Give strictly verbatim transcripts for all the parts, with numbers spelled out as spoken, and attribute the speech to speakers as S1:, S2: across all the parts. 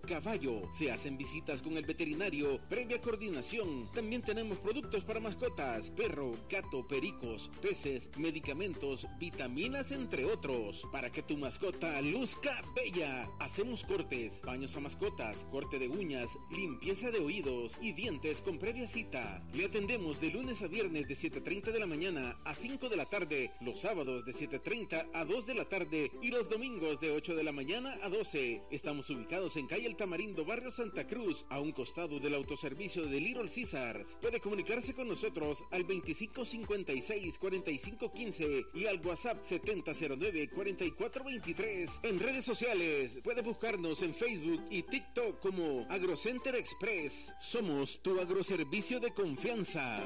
S1: caballo. Se hacen visitas con el veterinario previa coordinación. También tenemos productos para mascotas, perro, gato, pericos, peces, medicamentos, vitaminas, entre otros, para que tu mascota luzca bella. Hacemos cortes, baños a mascotas, corte de uñas, limpieza de oídos y dientes con previa cita. Le atendemos de lunes a viernes de siete treinta de la mañana a cinco de la tarde, los sábados de siete treinta a dos de la tarde y los domingos de ocho de la mañana a doce. Estamos ubicados en calle El Tamarindo, barrio Santa Cruz, a un costado del autoservicio de Little Caesars. Puede comunicarse con nosotros al veinticinco cincuenta y seis cuarenta y cinco quince y al WhatsApp setenta cero nueve cuarenta y cuatro veintitrés. En redes sociales puede buscarnos en Facebook y TikTok como AgroCenter Express. Somos tu agroservicio de confianza.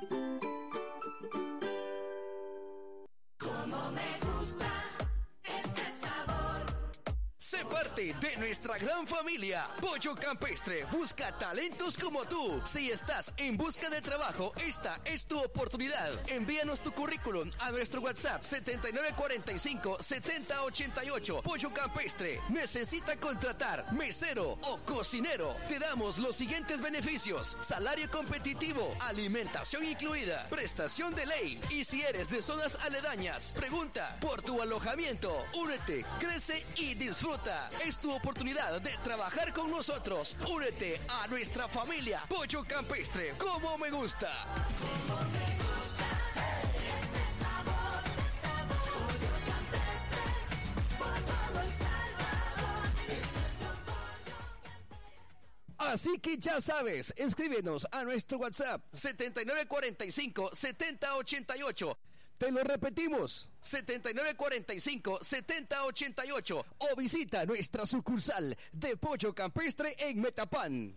S2: Como me gusta este sabor.
S3: Sé parte de nuestra gran familia. Pollo Campestre busca talentos como tú. Si estás en busca de trabajo, esta es tu oportunidad. Envíanos tu currículum a nuestro WhatsApp setenta y nueve cuarenta y cinco setenta ochenta y ocho. Pollo Campestre necesita contratar mesero o cocinero. Te damos los siguientes beneficios: salario competitivo, alimentación incluida, prestación de ley. Y si eres de zonas aledañas, pregunta por tu alojamiento. Únete, crece y disfruta. Es tu oportunidad de trabajar con nosotros. Únete a nuestra familia Pollo Campestre. Como me gusta.
S2: Como me gusta este sabor, este sabor. Pollo Campestre, por todo El Salvador, es nuestro pollo campestre.
S3: Así que ya sabes, escríbenos a nuestro WhatsApp setenta y nueve cuarenta y cinco setenta ochenta y ocho. Te lo repetimos, setenta y nueve cuarenta y cinco setenta ochenta y ocho, o visita nuestra sucursal de Pollo Campestre en Metapan.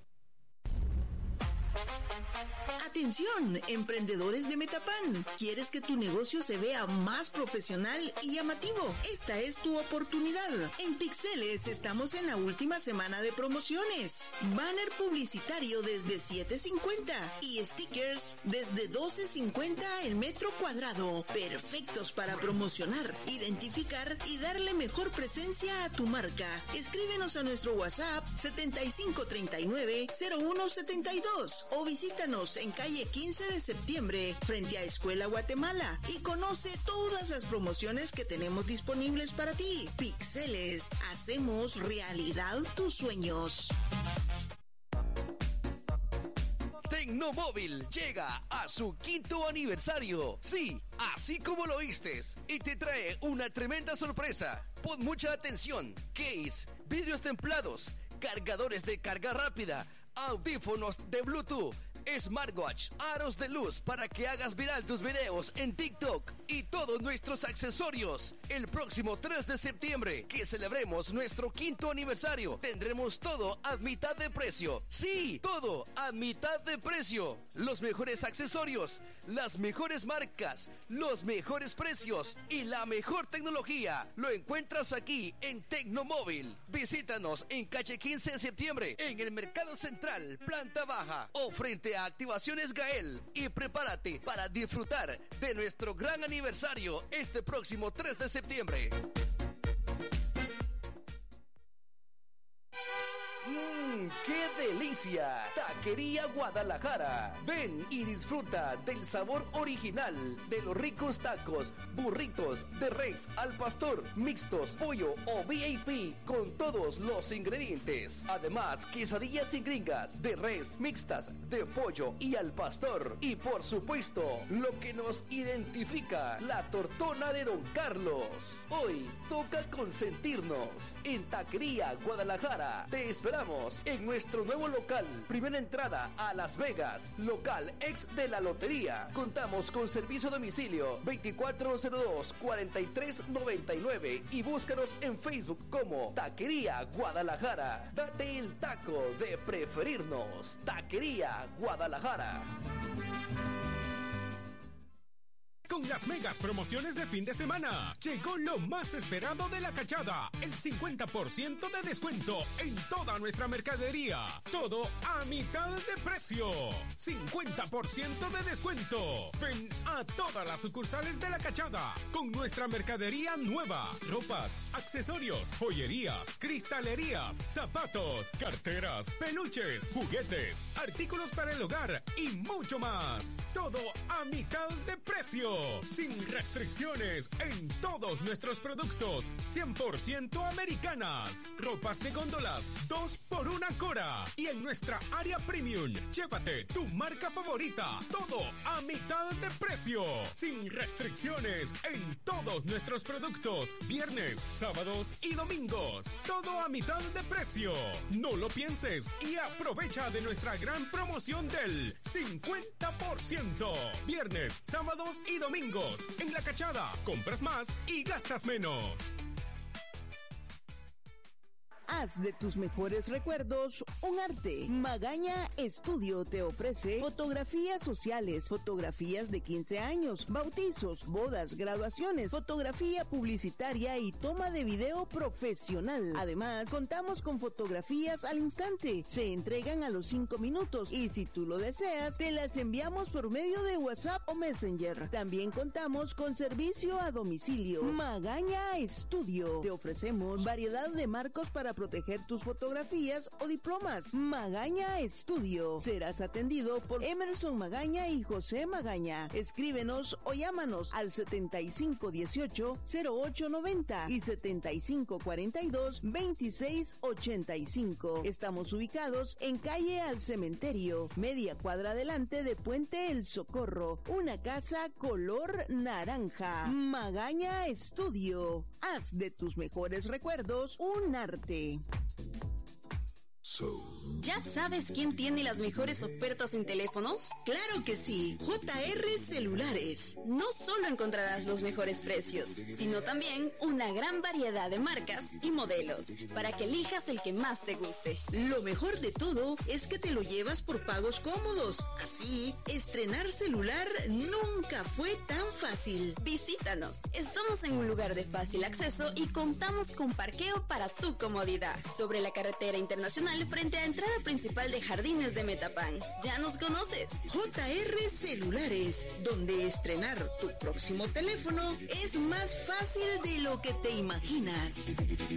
S4: Atención, emprendedores de Metapan. ¿Quieres que tu negocio se vea más profesional y llamativo? Esta es tu oportunidad. En Pixeles estamos en la última semana de promociones. Banner publicitario desde siete cincuenta y stickers desde doce cincuenta el metro cuadrado. Perfectos para promocionar, identificar y darle mejor presencia a tu marca. Escríbenos a nuestro WhatsApp setenta y cinco treinta y nueve cero uno setenta y dos o visítanos en calle quince de septiembre, frente a Escuela Guatemala, y conoce todas las promociones que tenemos disponibles para ti. Pixeles, hacemos realidad tus sueños.
S3: Tecnomóvil llega a su quinto aniversario. Sí, así como lo oíste. Y te trae una tremenda sorpresa. Pon mucha atención. Case, vidrios templados, cargadores de carga rápida, audífonos de Bluetooth, smartwatch, aros de luz para que hagas viral tus videos en TikTok y todos nuestros accesorios. El próximo tres de septiembre, que celebremos nuestro quinto aniversario, tendremos todo a mitad de precio. Sí, todo a mitad de precio. Los mejores accesorios, las mejores marcas, los mejores precios y la mejor tecnología. Lo encuentras aquí en Tecnomóvil. Visítanos en calle quince de septiembre, en el Mercado Central, planta baja, o frente a Activaciones Gael, y prepárate para disfrutar de nuestro gran aniversario este próximo tres de septiembre. ¡Mmm! ¡Qué delicia! Taquería Guadalajara. Ven y disfruta del sabor original de los ricos tacos, burritos de res al pastor, mixtos, pollo o V I P con todos los ingredientes. Además, quesadillas sin gringas, de res, mixtas, de pollo y al pastor. Y por supuesto, lo que nos identifica, la tortona de Don Carlos. Hoy toca consentirnos en Taquería Guadalajara. Te esperamos en nuestro nuevo local, primera entrada a Las Vegas, local ex de la lotería. Contamos con servicio a domicilio veinticuatro cero dos, cuarenta y tres noventa y nueve y búscanos en Facebook como Taquería Guadalajara. Date el taco de preferirnos. Taquería Guadalajara.
S5: Con las megas promociones de fin de semana, llegó lo más esperado de La Cachada, el cincuenta por ciento de descuento en toda nuestra mercadería. Todo a mitad de precio. cincuenta por ciento de descuento. Ven a todas las sucursales de La Cachada con nuestra mercadería nueva. Ropas, accesorios, joyerías, cristalerías, zapatos, carteras, peluches, juguetes, artículos para el hogar y mucho más. Todo a mitad de precio. Sin restricciones en todos nuestros productos. cien por ciento americanas. Ropas de góndolas, dos por una Cora. Y en nuestra área premium, llévate tu marca favorita. Todo a mitad de precio. Sin restricciones en todos nuestros productos. Viernes, sábados y domingos. Todo a mitad de precio. No lo pienses y aprovecha de nuestra gran promoción del cincuenta por ciento. Viernes, sábados y domingos. En La Cachada, compras más y gastas menos.
S4: Haz de tus mejores recuerdos un arte. Magaña Estudio te ofrece fotografías sociales, fotografías de quince años, bautizos, bodas, graduaciones, fotografía publicitaria y toma de video profesional. Además, contamos con fotografías al instante. Se entregan a los cinco minutos y si tú lo deseas, te las enviamos por medio de WhatsApp o Messenger. También contamos con servicio a domicilio. Magaña Estudio. Te ofrecemos variedad de marcos para proteger tus fotografías o diplomas. Magaña Estudio. Serás atendido por Emerson Magaña y José Magaña. Escríbenos o llámanos al setenta y cinco dieciocho cero ocho noventa y setenta y cinco cuarenta y dos veintiséis ochenta y cinco. Estamos ubicados en calle Al Cementerio, media cuadra adelante de Puente El Socorro. Una casa color naranja. Magaña Estudio. Haz de tus mejores recuerdos un arte.
S6: ¿Ya sabes quién tiene las mejores ofertas en teléfonos?
S4: ¡Claro que sí! J R Celulares.
S6: No solo encontrarás los mejores precios, sino también una gran variedad de marcas y modelos, para que elijas el que más te guste.
S4: Lo mejor de todo es que te lo llevas por pagos cómodos. Así, estrenar celular nunca fue tan fácil.
S6: Visítanos. Estamos en un lugar de fácil acceso y contamos con parqueo para tu comodidad. Sobre la carretera internacional frente a entrada principal de Jardines de Metapán. ¿Ya nos conoces?
S4: J R Celulares, donde estrenar tu próximo teléfono es más fácil de lo que te imaginas.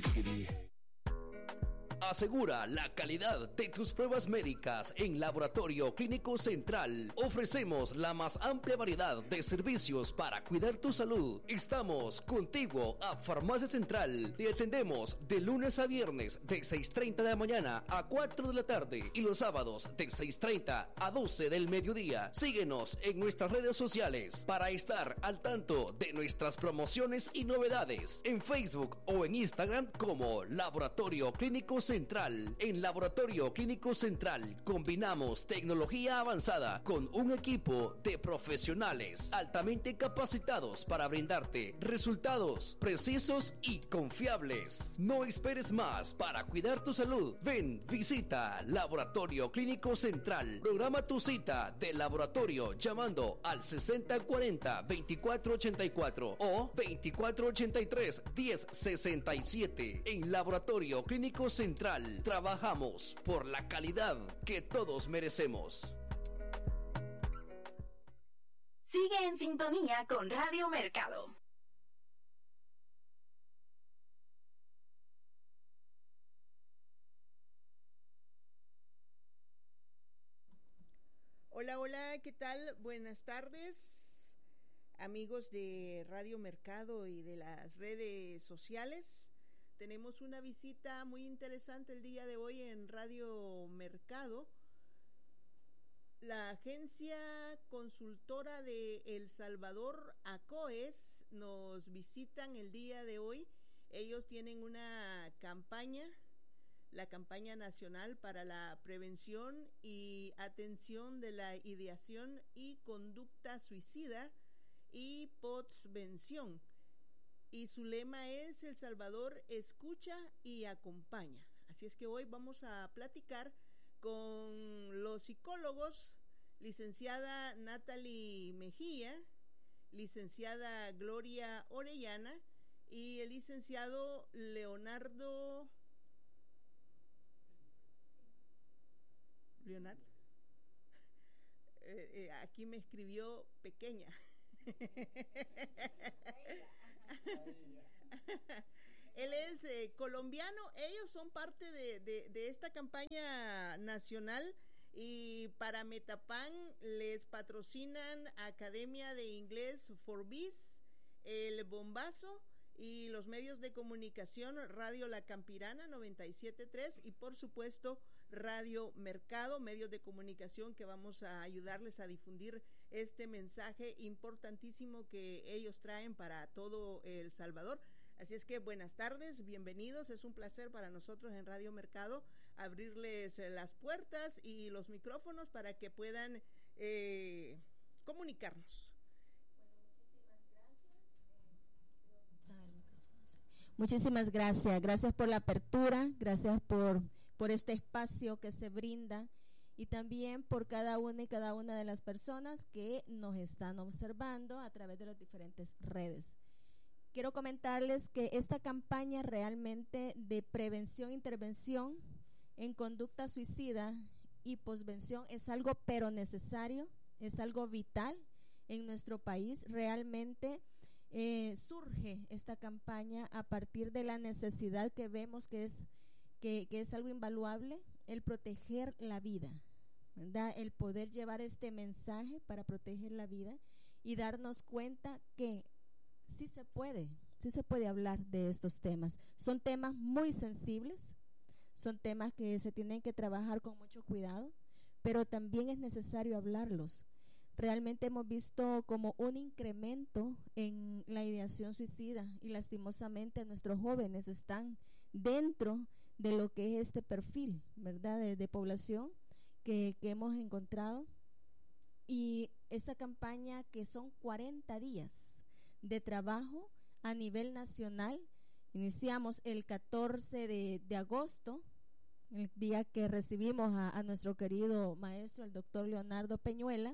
S3: Asegura la calidad de tus pruebas médicas en Laboratorio Clínico Central. Ofrecemos la más amplia variedad de servicios para cuidar tu salud. Estamos contigo a Farmacia Central. Te atendemos de lunes a viernes de seis treinta de la mañana a cuatro de la tarde y los sábados de seis treinta a doce del mediodía. Síguenos en nuestras redes sociales para estar al tanto de nuestras promociones y novedades en Facebook o en Instagram como Laboratorio Clínico Central. Central. En Laboratorio Clínico Central combinamos tecnología avanzada con un equipo de profesionales altamente capacitados para brindarte resultados precisos y confiables. No esperes más para cuidar tu salud. Ven, visita Laboratorio Clínico Central. Programa tu cita de laboratorio llamando al sesenta cuarenta veinticuatro ochenta y cuatro o veinticuatro ochenta y tres diez sesenta y siete. En Laboratorio Clínico Central trabajamos por la calidad que todos merecemos.
S6: Sigue en sintonía con Radio Mercado.
S4: Hola, hola, ¿qué tal? Buenas tardes, amigos de Radio Mercado y de las redes sociales. Tenemos una visita muy interesante el día de hoy en Radio Mercado. La agencia consultora de El Salvador, ACOES, nos visitan el día de hoy. Ellos tienen una campaña, la campaña nacional para la prevención y atención de la ideación y conducta suicida y postvención. Y su lema es El Salvador escucha y acompaña. Así es que hoy vamos a platicar con los psicólogos, licenciada Natalie Mejía licenciada Gloria Orellana y el licenciado Leonardo Leonardo eh, eh, aquí me escribió pequeña. Él es eh, colombiano. Ellos son parte de, de, de esta campaña nacional, y para Metapan les patrocinan Academia de Inglés Forbis, El Bombazo y los medios de comunicación Radio La Campirana noventa y siete punto tres y por supuesto Radio Mercado, medios de comunicación que vamos a ayudarles a difundir este mensaje importantísimo que ellos traen para todo El Salvador. Así es que buenas tardes, bienvenidos, es un placer para nosotros en Radio Mercado abrirles las puertas y los micrófonos para que puedan eh, comunicarnos.
S7: Muchísimas gracias, gracias por la apertura, gracias por, por este espacio que se brinda y también por cada una y cada una de las personas que nos están observando a través de las diferentes redes. Quiero comentarles que esta campaña realmente de prevención e intervención en conducta suicida y posvención es algo pero necesario, es algo vital en nuestro país. Realmente eh, surge esta campaña a partir de la necesidad que vemos que es, que, que es algo invaluable, el proteger la vida, ¿verdad? El poder llevar este mensaje para proteger la vida y darnos cuenta que sí se puede, sí se puede hablar de estos temas. Son temas muy sensibles, son temas que se tienen que trabajar con mucho cuidado, pero también es necesario hablarlos. Realmente hemos visto como un incremento en la ideación suicida y lastimosamente nuestros jóvenes están dentro de lo que es este perfil, ¿verdad?, de, de población que, que hemos encontrado. Y esta campaña, que son cuarenta días de trabajo a nivel nacional, iniciamos el catorce de, de agosto, el día que recibimos a, a nuestro querido maestro, el doctor Leonardo Peñuela.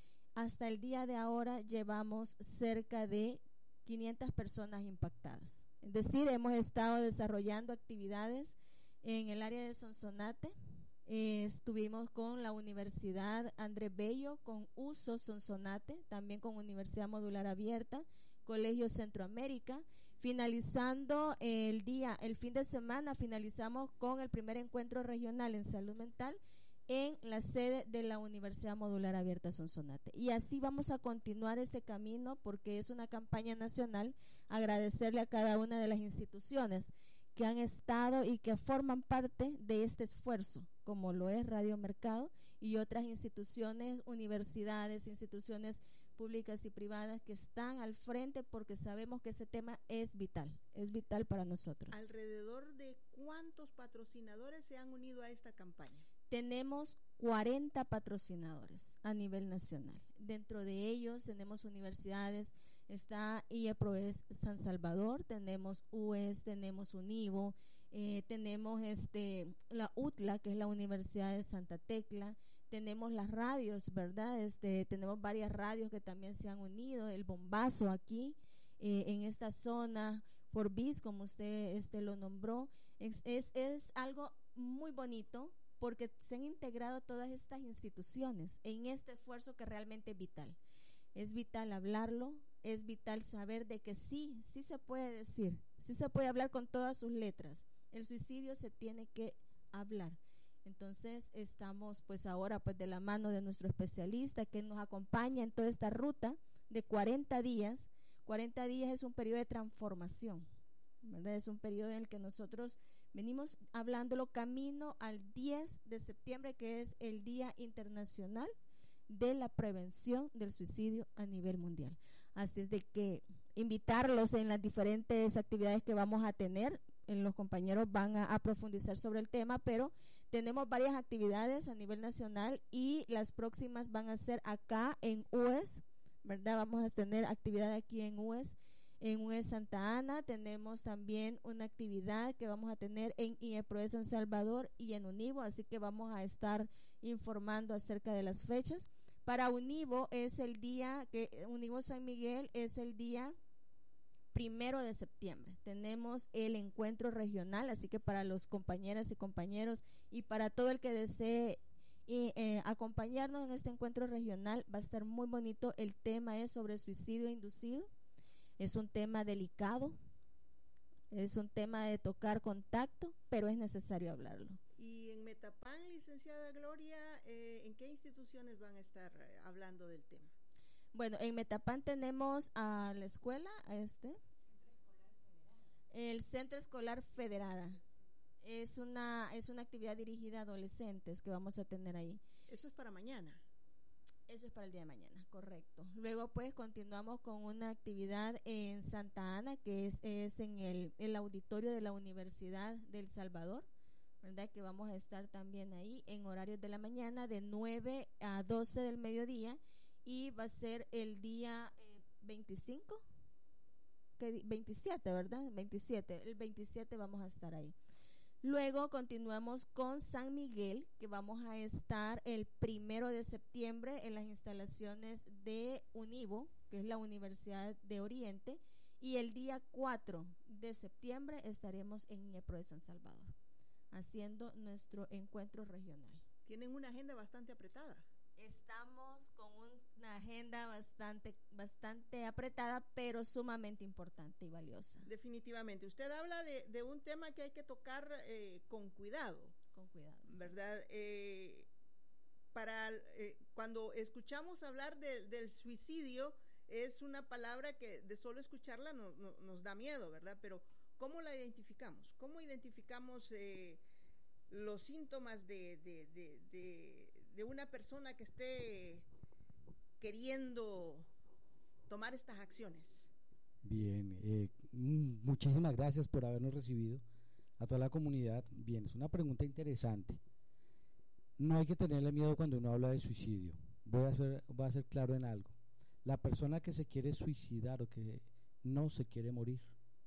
S7: Hasta el día de ahora llevamos cerca de quinientas personas impactadas. Es decir, hemos estado desarrollando actividades en el área de Sonsonate. Eh, estuvimos con la Universidad Andrés Bello, con U S O Sonsonate, también con Universidad Modular Abierta, Colegio Centroamérica. Finalizando el día, el fin de semana, finalizamos con el primer encuentro regional en salud mental en la sede de la Universidad Modular Abierta Sonsonate. Y así vamos a continuar este camino porque es una campaña nacional. Agradecerle a cada una de las instituciones que han estado y que forman parte de este esfuerzo, como lo es Radio Mercado y otras instituciones, universidades, instituciones públicas y privadas que están al frente porque sabemos que ese tema es vital, es vital para nosotros.
S4: ¿Alrededor de cuántos patrocinadores se han unido a esta campaña?
S7: Tenemos cuarenta patrocinadores a nivel nacional. Dentro de ellos tenemos universidades, está IEPROES San Salvador, tenemos U E S, tenemos UNIVO, eh, tenemos este la U T L A, que es la Universidad de Santa Tecla, tenemos las radios, ¿verdad? Este, tenemos varias radios que también se han unido, el Bombazo aquí, eh, en esta zona, Forbis, como usted este lo nombró, es, es, es algo muy bonito, porque se han integrado todas estas instituciones en este esfuerzo que realmente es vital. Es vital hablarlo, es vital saber de que sí, sí se puede decir, sí se puede hablar con todas sus letras. El suicidio se tiene que hablar. Entonces estamos pues ahora pues de la mano de nuestro especialista que nos acompaña en toda esta ruta de cuarenta días. cuarenta días es un periodo de transformación, ¿verdad? Es un periodo en el que nosotros venimos hablándolo camino al diez de septiembre, que es el Día Internacional de la Prevención del Suicidio a nivel mundial. Así es de que invitarlos en las diferentes actividades que vamos a tener. Los compañeros van a, a profundizar sobre el tema, pero tenemos varias actividades a nivel nacional y las próximas van a ser acá en U E S, ¿verdad? Vamos a tener actividad aquí en U E S. En U E S Santa Ana tenemos también una actividad que vamos a tener en IEPROES San Salvador y en UNIVO, así que vamos a estar informando acerca de las fechas. Para Univo es el día, que Univo San Miguel es el día primero de septiembre. Tenemos el encuentro regional, así que para los compañeras y compañeros y para todo el que desee y, eh, acompañarnos en este encuentro regional, va a estar muy bonito. El tema es sobre suicidio inducido. Es un tema delicado, es un tema de tocar contacto, pero es necesario hablarlo.
S4: Y en Metapan, licenciada Gloria, eh, ¿en qué instituciones van a estar eh, hablando del tema?
S7: Bueno, en Metapan tenemos a la escuela, a este, el Centro Escolar Federada. Es una es una actividad dirigida a adolescentes que vamos a tener ahí.
S4: Eso es para mañana.
S7: Eso es para el día de mañana, correcto. Luego pues continuamos con una actividad en Santa Ana, que es, es en el, el auditorio de la Universidad del Salvador, ¿verdad? Que vamos a estar también ahí en horarios de la mañana de nueve a doce del mediodía, y va a ser el día eh, veinticinco, que veintisiete, ¿verdad? veintisiete, el veintisiete vamos a estar ahí. Luego continuamos con San Miguel, que vamos a estar el primero de septiembre en las instalaciones de Univo, que es la Universidad de Oriente, y el día cuatro de septiembre estaremos en IEPRO de San Salvador, haciendo nuestro encuentro regional.
S4: Tienen una agenda bastante apretada.
S7: Estamos con una agenda bastante, bastante apretada, pero sumamente importante y valiosa.
S4: Definitivamente. Usted habla de, de un tema que hay que tocar eh, con cuidado.
S7: Con cuidado.
S4: ¿Verdad? Sí. Eh, para eh, cuando escuchamos hablar de, del suicidio, es una palabra que de solo escucharla no, no, nos da miedo, ¿verdad? Pero ¿cómo la identificamos? ¿Cómo identificamos eh, los síntomas de, de, de, de, de una persona que esté queriendo tomar estas acciones?
S8: Bien, eh, muchísimas gracias por habernos recibido a toda la comunidad. Bien, es una pregunta interesante. No hay que tenerle miedo cuando uno habla de suicidio. Voy a ser, voy a ser claro en algo. La persona que se quiere suicidar o que no se quiere morir,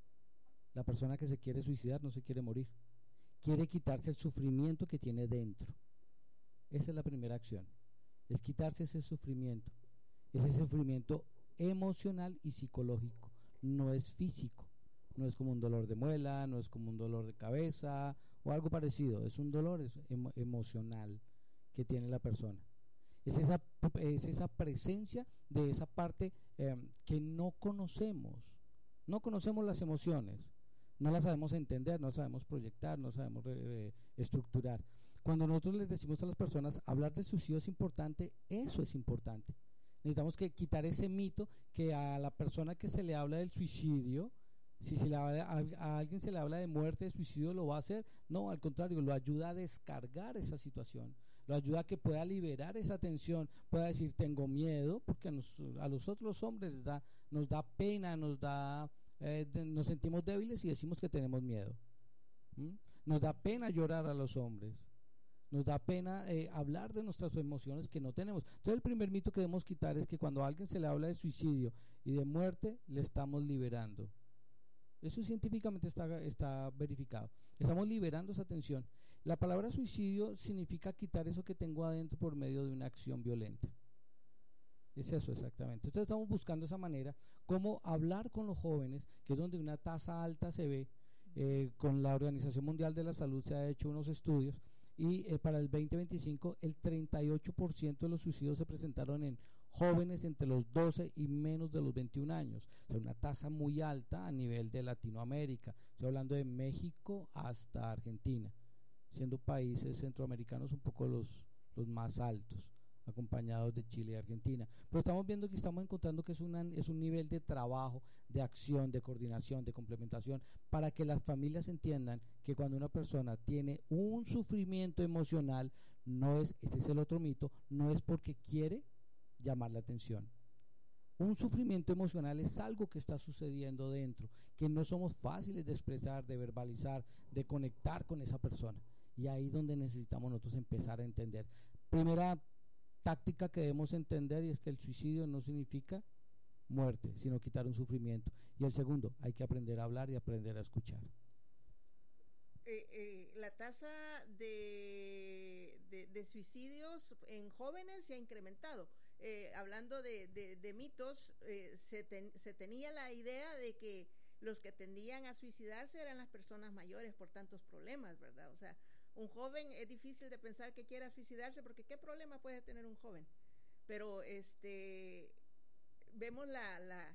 S8: la persona que se quiere suicidar no se quiere morir, quiere quitarse el sufrimiento que tiene dentro. Esa es la primera acción, es quitarse ese sufrimiento, ese sufrimiento emocional y psicológico, no es físico, no es como un dolor de muela, no es como un dolor de cabeza o algo parecido, es un dolor es emo- emocional que tiene la persona. Es esa, es esa presencia de esa parte eh, que no conocemos, no conocemos las emociones, no las sabemos entender, no sabemos proyectar, no sabemos eh, estructurar. Cuando nosotros les decimos a las personas, hablar de suicidio es importante, eso es importante. Necesitamos que quitar ese mito que a la persona que se le habla del suicidio, si se le habla, a, a alguien se le habla de muerte, de suicidio, lo va a hacer. No, al contrario, lo ayuda a descargar esa situación, lo ayuda a que pueda liberar esa tensión, pueda decir tengo miedo, porque a, nos, a nosotros los hombres da, nos da pena, nos da, eh, de, nos sentimos débiles y decimos que tenemos miedo. ¿Mm? Nos da pena llorar a los hombres. Nos da pena eh, hablar de nuestras emociones que no tenemos. Entonces el primer mito que debemos quitar es que cuando a alguien se le habla de suicidio y de muerte, le estamos liberando. Eso científicamente está, está verificado. Estamos liberando esa tensión. La palabra suicidio significa quitar eso que tengo adentro por medio de una acción violenta. Es eso exactamente. Entonces estamos buscando esa manera, cómo hablar con los jóvenes, que es donde una tasa alta se ve. Eh, con la Organización Mundial de la Salud se ha hecho unos estudios y eh, para el veinte veinticinco el treinta y ocho por ciento de los suicidios se presentaron en jóvenes entre los doce y menos de los veintiún años. O sea, una tasa muy alta a nivel de Latinoamérica. Estoy hablando de México hasta Argentina, siendo países centroamericanos un poco los, los más altos, acompañados de Chile y Argentina. Pero estamos viendo que estamos encontrando que es, una, es un nivel de trabajo, de acción, de coordinación, de complementación, para que las familias entiendan que cuando una persona tiene un sufrimiento emocional, no es, este es el otro mito, no es porque quiere llamar la atención. Un sufrimiento emocional es algo que está sucediendo dentro, que no somos fáciles de expresar, de verbalizar, de conectar con esa persona. Y ahí es donde necesitamos nosotros empezar a entender. Primera táctica que debemos entender, y es que el suicidio no significa muerte, sino quitar un sufrimiento. Y el segundo, hay que aprender a hablar y aprender a escuchar.
S4: Eh, eh, la tasa de, de, de suicidios en jóvenes se ha incrementado.
S9: eh, hablando de, de, de mitos, eh, se, ten, se tenía la idea de que los que tendían a suicidarse eran las personas mayores por tantos problemas, ¿verdad? O sea, un joven es difícil de pensar que quiera suicidarse porque ¿qué problema puede tener un joven? Pero este vemos la, la,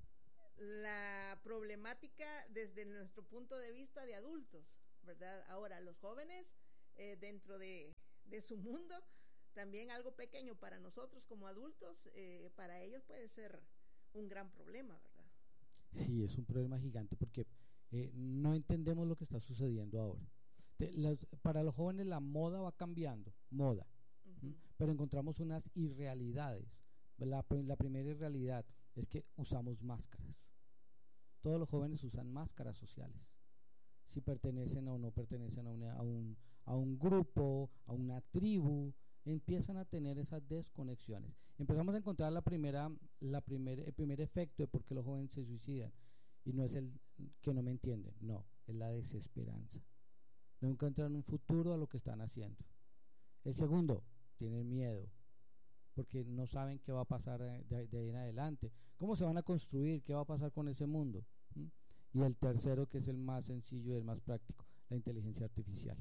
S9: la problemática desde nuestro punto de vista de adultos, ¿verdad? Ahora, los jóvenes, eh, dentro de, de su mundo, también algo pequeño para nosotros como adultos, eh, para ellos puede ser un gran problema, ¿verdad?
S8: Sí, es un problema gigante porque eh, no entendemos lo que está sucediendo ahora. De, las, para los jóvenes la moda va cambiando, moda, uh-huh. ¿m? Pero encontramos unas irrealidades. La, la primera irrealidad es que usamos máscaras. Todos los jóvenes usan máscaras sociales. Si pertenecen o no pertenecen a, una, a, un, a un grupo, a una tribu, empiezan a tener esas desconexiones. Empezamos a encontrar la primera, la primer, el primer efecto de por qué los jóvenes se suicidan, y no es el que no me entienden, no, es la desesperanza. No encuentran un futuro a lo que están haciendo. El segundo, tienen miedo, porque no saben qué va a pasar de, de ahí en adelante, cómo se van a construir, qué va a pasar con ese mundo. ¿Mm? Y el tercero, que es el más sencillo y el más práctico, la inteligencia artificial.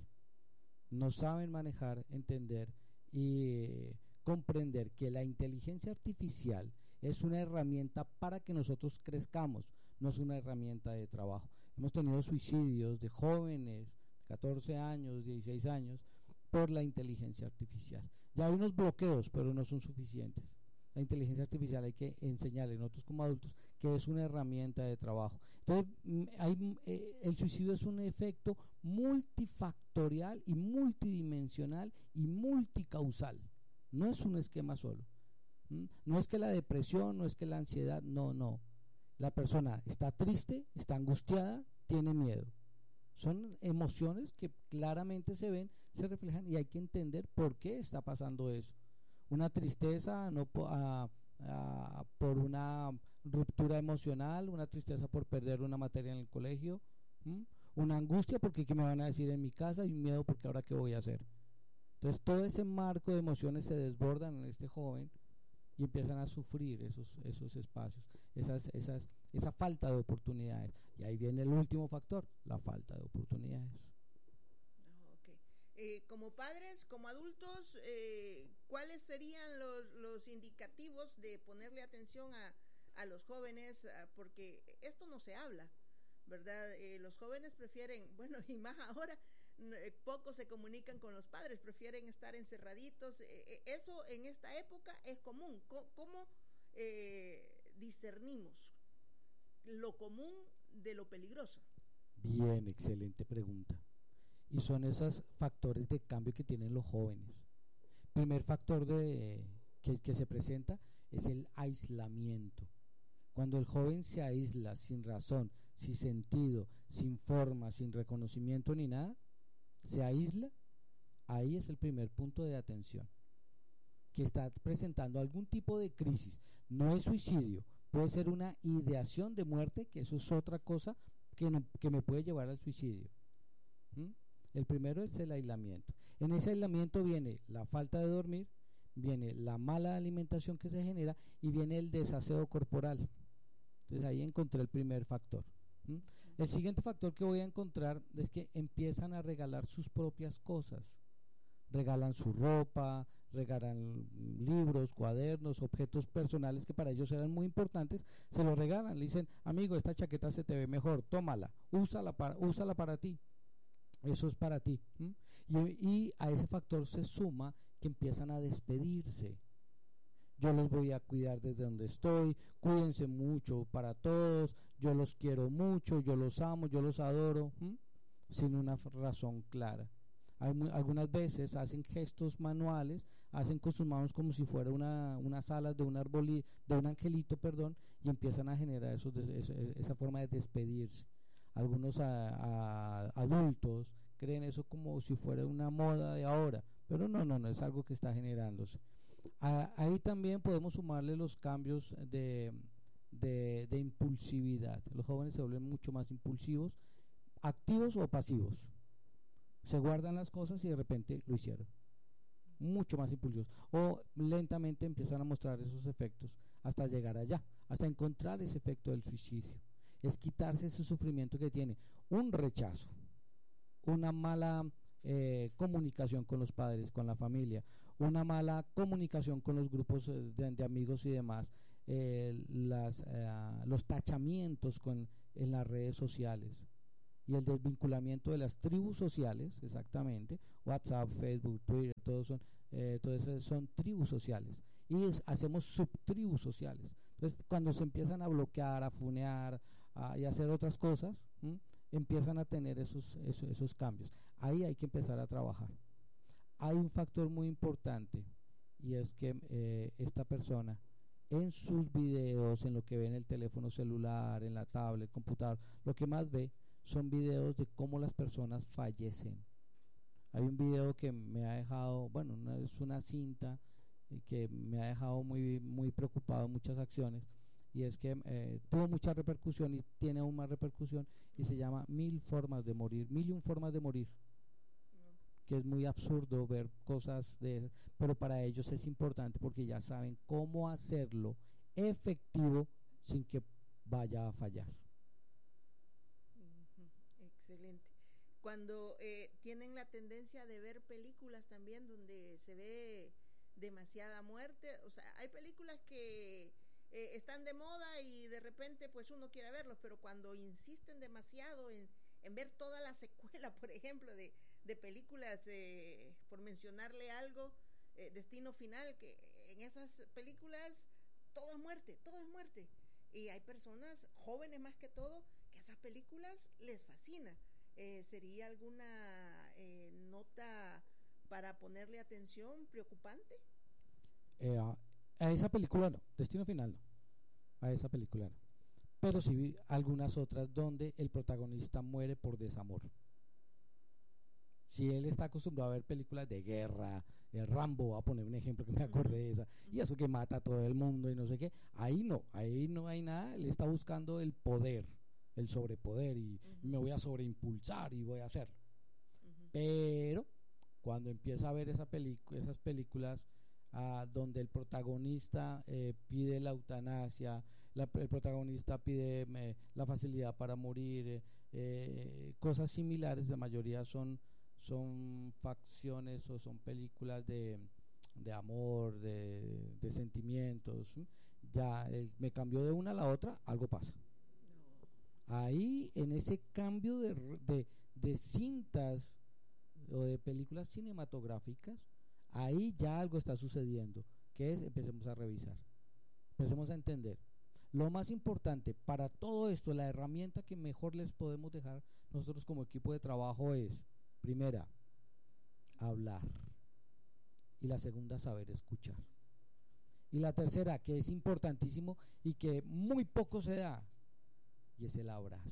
S8: No saben manejar, entender y eh, comprender que la inteligencia artificial es una herramienta para que nosotros crezcamos, no es una herramienta de trabajo. Hemos tenido suicidios de jóvenes de catorce años, dieciséis años por la inteligencia artificial. Ya hay unos bloqueos, pero no son suficientes. La inteligencia artificial hay que enseñarle nosotros como adultos que es una herramienta de trabajo. Entonces, hay, eh, el suicidio es un efecto multifactorial y multidimensional y multicausal. No es un esquema solo. ¿Mm? No es que la depresión, no es que la ansiedad, no, no. La persona está triste, está angustiada, tiene miedo. Son emociones que claramente se ven, se reflejan y hay que entender por qué está pasando eso. Una tristeza no po a, a, por una ruptura emocional, una tristeza por perder una materia en el colegio, ¿m? Una angustia porque qué me van a decir en mi casa y un miedo porque ahora qué voy a hacer. Entonces todo ese marco de emociones se desbordan en este joven y empiezan a sufrir esos, esos espacios, esas, esas, esa falta de oportunidades. Y ahí viene el último factor, la falta de oportunidades.
S9: Eh, como padres, como adultos, eh, ¿cuáles serían los, los indicativos de ponerle atención a, a los jóvenes? A, porque esto no se habla, ¿verdad? Eh, los jóvenes prefieren, bueno, y más ahora, eh, pocos se comunican con los padres, prefieren estar encerraditos. Eh, eso en esta época es común. ¿Cómo, cómo eh, discernimos lo común de lo peligroso?
S8: Bien, excelente pregunta. Y son esos factores de cambio que tienen los jóvenes. Primer factor de, que, que se presenta es el aislamiento. Cuando el joven se aísla sin razón, sin sentido, sin forma, sin reconocimiento ni nada, se aísla, ahí es el primer punto de atención. Que está presentando algún tipo de crisis. No es suicidio, puede ser una ideación de muerte, que eso es otra cosa que, no, que me puede llevar al suicidio. ¿Mm? El primero es el aislamiento. En ese aislamiento viene la falta de dormir, viene la mala alimentación que se genera y viene el desaseo corporal. Entonces ahí encontré el primer factor. ¿Mm? El siguiente factor que voy a encontrar es que empiezan a regalar sus propias cosas. Regalan su ropa, regalan libros, cuadernos, objetos personales que para ellos eran muy importantes, se los regalan, le dicen, amigo, esta chaqueta se te ve mejor, tómala, úsala para, úsala para ti. Eso es para ti. ¿Mm? Y, y a ese factor se suma que empiezan a despedirse. Yo los voy a cuidar desde donde estoy, cuídense mucho para todos, yo los quiero mucho, yo los amo, yo los adoro, ¿Mm? Sin una razón clara. Hay, algunas veces hacen gestos manuales, hacen con sus manos como si fuera una, unas alas de un arboli, de un angelito, perdón, y empiezan a generar esos, esa, esa forma de despedirse. Algunos a, a adultos creen eso como si fuera una moda de ahora, pero no, no, no es algo que está generándose. A, ahí también podemos sumarle los cambios de, de, de impulsividad. Los jóvenes se vuelven mucho más impulsivos, activos o pasivos. Se guardan las cosas y de repente lo hicieron. mucho más impulsivos, o lentamente empiezan a mostrar esos efectos hasta llegar allá, hasta encontrar ese efecto del suicidio. Es quitarse ese sufrimiento que tiene un rechazo, una mala eh, comunicación con los padres, con la familia, una mala comunicación con los grupos eh, de, de amigos y demás, eh, las, eh, los tachamientos con, en las redes sociales y el desvinculamiento de las tribus sociales, exactamente, WhatsApp, Facebook, Twitter, todos son, eh, todo eso son tribus sociales, y es, hacemos subtribus sociales. Entonces, cuando se empiezan a bloquear, a funear a, y a hacer otras cosas, ¿m? empiezan a tener esos, esos, esos cambios. Ahí hay que empezar a trabajar. Hay un factor muy importante, y es que eh, esta persona en sus videos, en lo que ve en el teléfono celular, en la tablet, computador, lo que más ve son videos de cómo las personas fallecen. Hay un video que me ha dejado, bueno, una, es una cinta eh, que me ha dejado muy, muy preocupado en muchas acciones, y es que eh, tuvo mucha repercusión y tiene aún más repercusión, y se llama Mil formas de morir, mil y un formas de morir, que es muy absurdo ver cosas de esas, pero para ellos es importante porque ya saben cómo hacerlo efectivo sin que vaya a fallar.
S9: Uh-huh. Excelente. Cuando eh, tienen la tendencia de ver películas también donde se ve demasiada muerte, o sea, hay películas que eh, están de moda y de repente pues uno quiere verlos, pero cuando insisten demasiado en, en ver toda la secuela, por ejemplo, de de películas, eh, por mencionarle algo, eh, Destino Final, que en esas películas todo es muerte, todo es muerte, y hay personas jóvenes más que todo que esas películas les fascina. Eh, ¿sería alguna eh, nota para ponerle atención preocupante?
S8: Eh, a, a esa película no, Destino Final no, a esa película no, pero sí vi algunas otras donde el protagonista muere por desamor. Si él está acostumbrado a ver películas de guerra, el Rambo, a poner un ejemplo que me acordé de esa, y eso que mata a todo el mundo y no sé qué, ahí no, ahí no hay nada, él está buscando el poder, el sobrepoder, y uh-huh. me voy a sobreimpulsar y voy a hacerlo. Uh-huh. Pero cuando empieza a ver esa pelic- esas películas uh, donde el protagonista eh, pide la eutanasia, la, el protagonista pide eh, la facilidad para morir, eh, eh, cosas similares, la mayoría son son facciones o son películas de, de amor, de, de sentimientos, ya el, me cambió de una a la otra, algo pasa. No. Ahí en ese cambio de, de, de cintas o de películas cinematográficas, ahí ya algo está sucediendo, que es, empecemos a revisar, empecemos a entender. Lo más importante para todo esto, la herramienta que mejor les podemos dejar nosotros como equipo de trabajo es: primera, hablar, y la segunda, saber escuchar, y la tercera, que es importantísimo y que muy poco se da, y es el abrazo.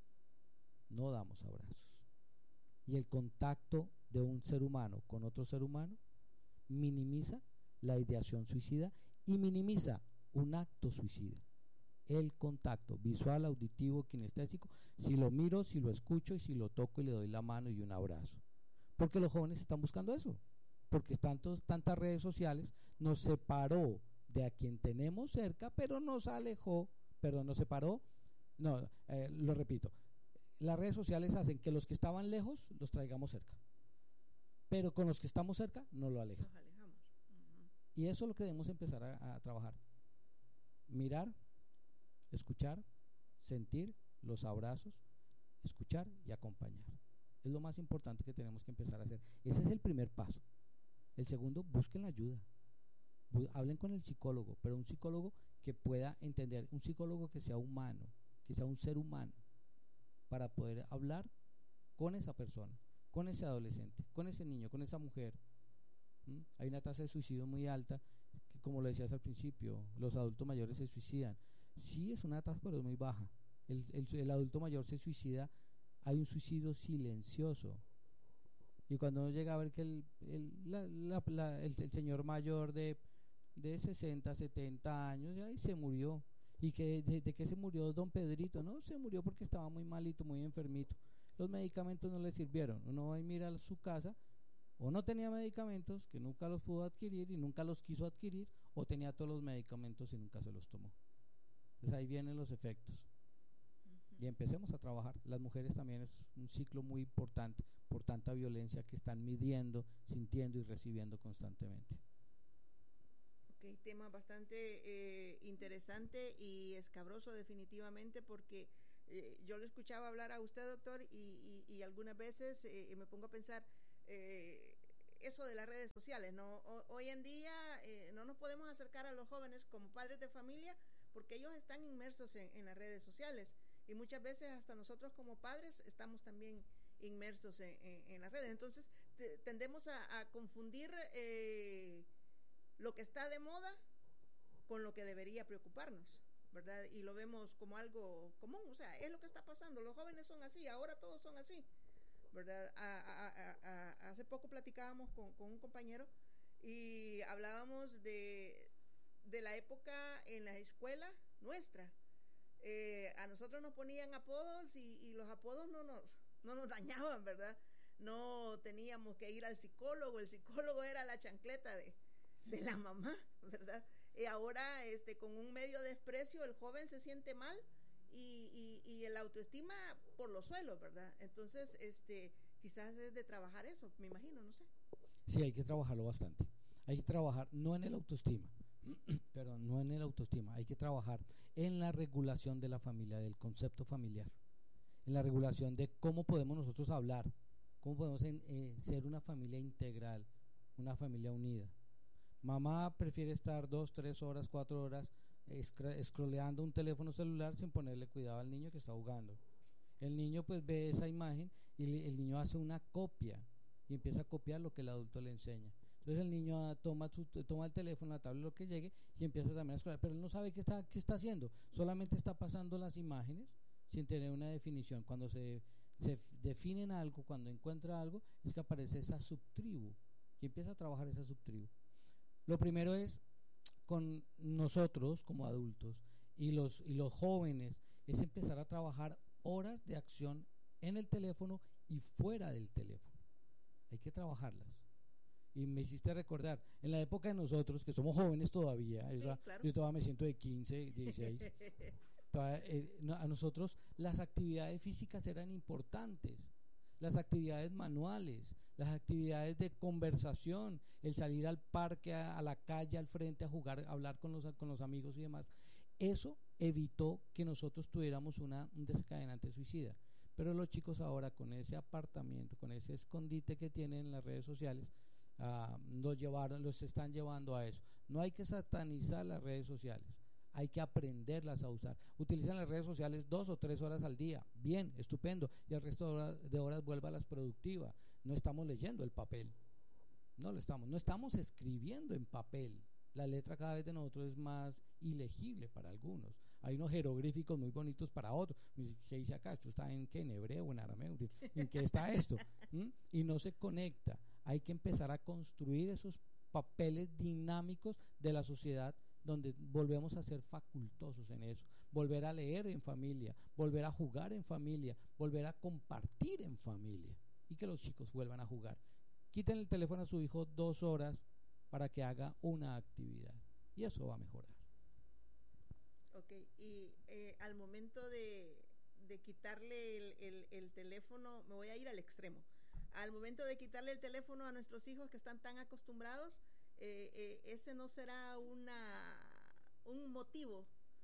S8: No damos abrazos, y el contacto de un ser humano con otro ser humano minimiza la ideación suicida y minimiza un acto suicida. El contacto visual, auditivo, kinestésico, si lo miro, si lo escucho y si lo toco y le doy la mano y un abrazo, porque los jóvenes están buscando eso, porque tantos, tantas redes sociales nos separó de a quien tenemos cerca, pero nos alejó, perdón, nos separó, no, eh, lo repito, las redes sociales hacen que los que estaban lejos los traigamos cerca, pero con los que estamos cerca no lo alejan.
S9: Nos alejamos. Uh-huh.
S8: Y eso es lo que debemos empezar a, a trabajar: mirar, escuchar, sentir, los abrazos, escuchar y acompañar. Es lo más importante que tenemos que empezar a hacer. Ese es el primer paso. El segundo, busquen la ayuda. Bu- hablen con el psicólogo, pero un psicólogo que pueda entender, un psicólogo que sea humano, que sea un ser humano, para poder hablar con esa persona, con ese adolescente, con ese niño, con esa mujer. ¿Mm? Hay una tasa de suicidio muy alta, que, como lo decías al principio, los adultos mayores se suicidan. Sí, es una tasa, pero es muy baja. El, el, el adulto mayor se suicida, hay un suicidio silencioso. Y cuando uno llega a ver que el, el, la, la, la, el, el señor mayor de, de sesenta, setenta años, ya se murió. ¿Y que de, de qué se murió don Pedrito? No, se murió porque estaba muy malito, muy enfermito. Los medicamentos no le sirvieron. Uno va y mira a su casa O no tenía medicamentos, que nunca los pudo adquirir y nunca los quiso adquirir, o tenía todos los medicamentos y nunca se los tomó. Entonces ahí vienen los efectos. Y empecemos a trabajar. Las mujeres también es un ciclo muy importante por tanta violencia que están midiendo, sintiendo y recibiendo constantemente.
S9: Ok, tema bastante eh, interesante y escabroso definitivamente, porque eh, yo le escuchaba hablar a usted, doctor, y, y, y algunas veces eh, me pongo a pensar eh, eso de las redes sociales, ¿no? O, hoy en día eh, no nos podemos acercar a los jóvenes como padres de familia porque ellos están inmersos en, en las redes sociales. Y muchas veces hasta nosotros como padres estamos también inmersos en, en, en las redes. Entonces te, tendemos a, a confundir eh, lo que está de moda con lo que debería preocuparnos, ¿verdad? Y lo vemos como algo común, o sea, es lo que está pasando. Los jóvenes son así, ahora todos son así, ¿verdad? A, a, a, a, hace poco platicábamos con, con un compañero y hablábamos de, de la época en la escuela nuestra. Eh, a nosotros nos ponían apodos y, y los apodos no nos, no nos dañaban, ¿verdad? No teníamos que ir al psicólogo, el psicólogo era la chancleta de, de la mamá, ¿verdad? Y ahora este, con un medio desprecio el joven se siente mal y, y, y el autoestima por los suelos, ¿verdad? Entonces este, quizás es de trabajar eso, me imagino, no sé.
S8: Sí, hay que trabajarlo bastante. Hay que trabajar no en el autoestima, perdón, no en el autoestima, hay que trabajar en la regulación de la familia, del concepto familiar, en la regulación de cómo podemos nosotros hablar, cómo podemos en, eh, ser una familia integral, una familia unida. Mamá prefiere estar dos, tres horas, cuatro horas scrolleando un teléfono celular sin ponerle cuidado al niño que está jugando. El niño pues ve esa imagen y le, el niño hace una copia y empieza a copiar lo que el adulto le enseña. Entonces el niño ah, toma, su, toma el teléfono, la tablet, lo que llegue y empieza también a scrollear, pero él no sabe qué está, qué está haciendo, solamente está pasando las imágenes sin tener una definición. Cuando se, se definen algo, cuando encuentra algo, es que aparece esa subtribu y empieza a trabajar esa subtribu. Lo primero es con nosotros como adultos y los, y los jóvenes, es empezar a trabajar horas de acción en el teléfono y fuera del teléfono. Hay que trabajarlas. Y me hiciste recordar, en la época de nosotros, que somos jóvenes todavía, sí, esa, claro. Yo todavía me siento de quince, dieciséis, todavía, eh, no, a nosotros las actividades físicas eran importantes, las actividades manuales, las actividades de conversación, el salir al parque, a, a la calle, al frente, a jugar, a hablar con los, con los amigos y demás. Eso evitó que nosotros tuviéramos una, un desencadenante suicida. Pero los chicos ahora, con ese apartamiento, con ese escondite que tienen en las redes sociales, Uh, los llevaron, los están llevando a eso. No hay que satanizar las redes sociales, hay que aprenderlas a usar. Utilizan las redes sociales dos o tres horas al día, bien, estupendo, y el resto de horas, de horas vuelva a las productivas. No estamos leyendo el papel, no lo estamos, no estamos escribiendo en papel. La letra cada vez de nosotros es más ilegible para algunos. Hay unos jeroglíficos muy bonitos para otros. ¿Qué dice acá? ¿Esto está en qué? ¿En hebreo o en arameo? ¿En qué está esto? ¿Mm? Y no se conecta. Hay que empezar a construir esos papeles dinámicos de la sociedad donde volvemos a ser facultosos en eso, volver a leer en familia, volver a jugar en familia, volver a compartir en familia y que los chicos vuelvan a jugar. Quiten el teléfono a su hijo dos horas para que haga una actividad y eso va a mejorar.
S9: Ok, y eh, al momento de, de quitarle el, el, el teléfono, me voy a ir al extremo. Al momento de quitarle el teléfono a nuestros hijos que están tan acostumbrados, eh, eh, ese no será una un motivo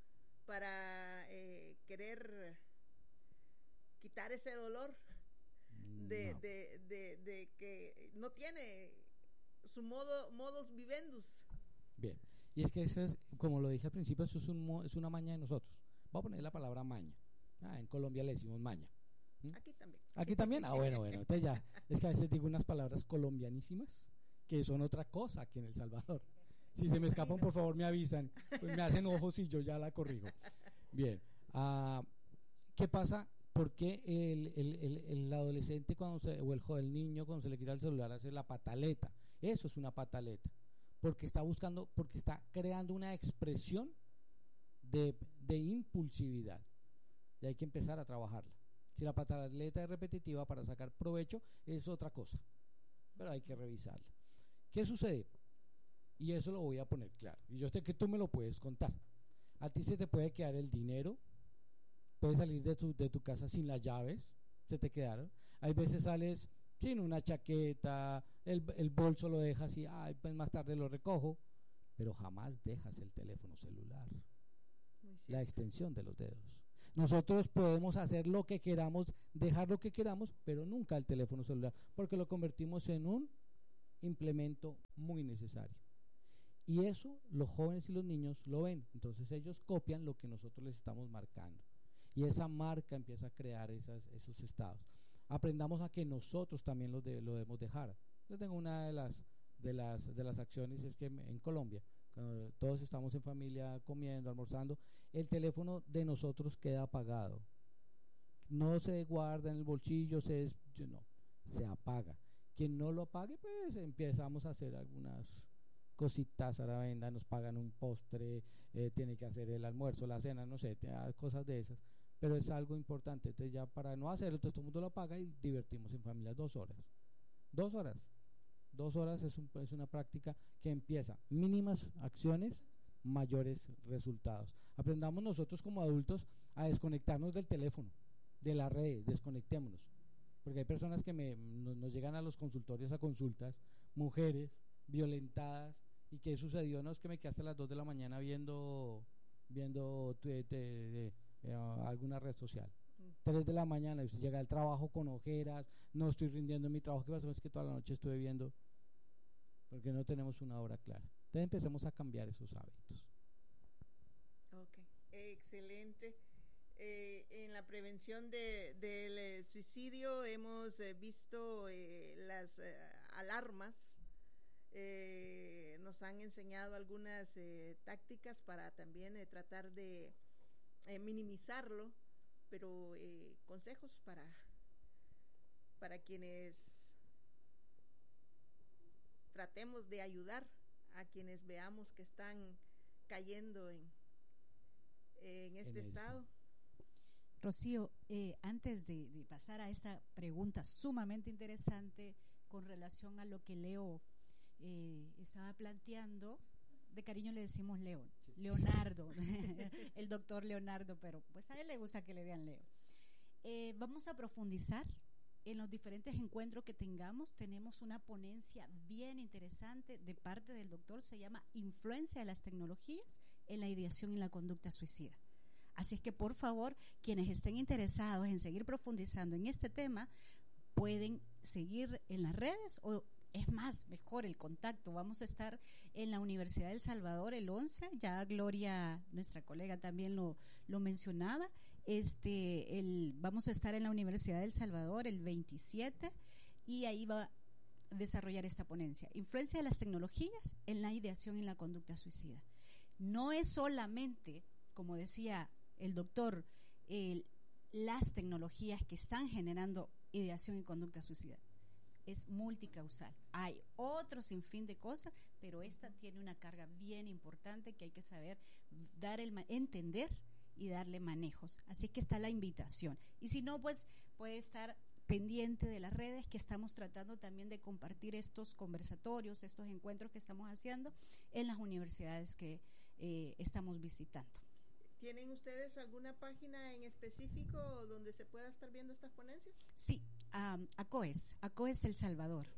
S9: para eh, querer quitar ese dolor de, no. de, de, de que no tiene su modo modus vivendus.
S8: Bien, y es que eso es, como lo dije al principio, eso es, un, es una maña de nosotros. Voy a poner la palabra maña. Ah, en Colombia le decimos maña.
S9: Aquí también.
S8: Aquí también, ah bueno, bueno, entonces ya, es que a veces digo unas palabras colombianísimas que son otra cosa que en El Salvador. Si se me escapan, por favor me avisan, pues me hacen ojos y yo ya la corrijo. Bien, uh, ¿qué pasa? ¿Por qué el, el, el, el adolescente cuando se, o el, el niño cuando se le quita el celular hace la pataleta? Eso es una pataleta, porque está buscando, porque está creando una expresión de, de impulsividad y hay que empezar a trabajarla. Si la pataleta es repetitiva para sacar provecho, es otra cosa. pero hay que revisarla. ¿Qué sucede? Y eso lo voy a poner claro, y yo sé que tú me lo puedes contar. A ti se te puede quedar el dinero, puedes salir de tu, de tu casa sin las llaves, se te quedaron. Hay veces sales sin una chaqueta, el, el bolso lo dejas y ay, pues más tarde lo recojo, pero jamás dejas el teléfono celular, la extensión de los dedos. Nosotros podemos hacer lo que queramos, dejar lo que queramos, pero nunca el teléfono celular, porque lo convertimos en un implemento muy necesario. Y eso los jóvenes y los niños lo ven, entonces ellos copian lo que nosotros les estamos marcando. Y esa marca empieza a crear esas, esos estados. Aprendamos a que nosotros también lo, de, lo debemos dejar. Yo tengo una de las, de las, de las acciones, es que en Colombia, cuando todos estamos en familia comiendo, almorzando, el teléfono de nosotros queda apagado. No se guarda en el bolsillo, se, no, se apaga. Quien no lo apague, pues empezamos a hacer algunas cositas a la venda, nos pagan un postre, eh, tiene que hacer el almuerzo, la cena, no sé, cosas de esas, pero es algo importante. Entonces ya para no hacerlo, entonces todo el mundo lo apaga y divertimos en familia dos horas. Dos horas. Dos horas es, un, es una práctica que empieza, mínimas acciones, mayores resultados. Aprendamos nosotros como adultos a desconectarnos del teléfono, de las redes, desconectémonos, porque hay personas que me, nos, nos llegan a los consultorios a consultas, mujeres violentadas, y qué sucedió, no es que me quedé hasta las dos de la mañana viendo viendo tu, te, te, eh, alguna red social, tres de la mañana, y usted llega al trabajo con ojeras, no estoy rindiendo en mi trabajo, ¿qué pasó? Es que toda la noche estuve viendo, porque no tenemos una hora clara. Entonces empecemos a cambiar esos hábitos.
S9: Ok, excelente. Eh, en la prevención de, del eh, suicidio hemos eh, visto eh, las eh, alarmas. Eh, nos han enseñado algunas eh, tácticas para también eh, tratar de eh, minimizarlo, pero eh, consejos para para quienes tratemos de ayudar a quienes veamos que están cayendo en, en este en estado.
S10: Rocío, eh, antes de, de pasar a esta pregunta sumamente interesante con relación a lo que Leo Eh, estaba planteando, de cariño le decimos León, sí. Leonardo, el doctor Leonardo, pero pues a él le gusta que le digan Leo. Eh, vamos a profundizar en los diferentes encuentros que tengamos. Tenemos una ponencia bien interesante de parte del doctor, se llama Influencia de las tecnologías en la ideación y la conducta suicida. Así es que por favor, quienes estén interesados en seguir profundizando en este tema, pueden seguir en las redes o es más, mejor el contacto. Vamos a estar en la Universidad del Salvador el once, ya Gloria, nuestra colega, también lo, lo mencionaba. Este, el, vamos a estar en la Universidad del Salvador el veintisiete y ahí va a desarrollar esta ponencia. Influencia de las tecnologías en la ideación y la conducta suicida. No es solamente, como decía el doctor, el, las tecnologías que están generando ideación y conducta suicida. Es multicausal. Hay otro sinfín de cosas, pero esta tiene una carga bien importante que hay que saber dar el entender y darle manejos. Así que está la invitación. Y si no, pues puede estar pendiente de las redes, que estamos tratando también de compartir estos conversatorios, estos encuentros que estamos haciendo en las universidades que eh, estamos visitando.
S9: ¿Tienen ustedes alguna página en específico donde se pueda estar viendo estas ponencias?
S10: Sí, um, ACOES, ACOES El Salvador.